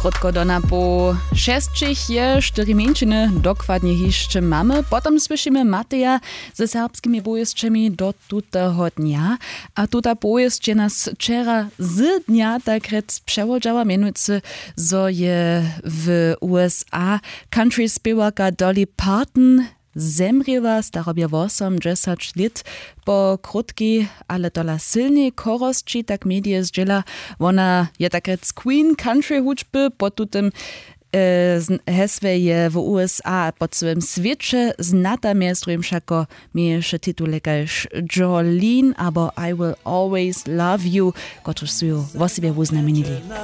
Krótko do na po 6 je 4 mięciny dokładnie jeszcze mamy. Potem słyszymy Mateja ze serbskimi powieściami do tutego dnia. A tuta powieść je nas wczera z dnia tak rec przewodziała, mianowicie, zo je w USA country śpiewarka Dolly Parton zemriła, starobie 80 lat, po krótkiej, ale tola silnej korosci, tak medie zdziela, ona je tak rec queen country huczby, po tutem heswe je w USA po całym świecie znata miastrujem szako miejesze tytule każ Jolene, albo I Will Always Love You, którzy su o sobie uznamenili.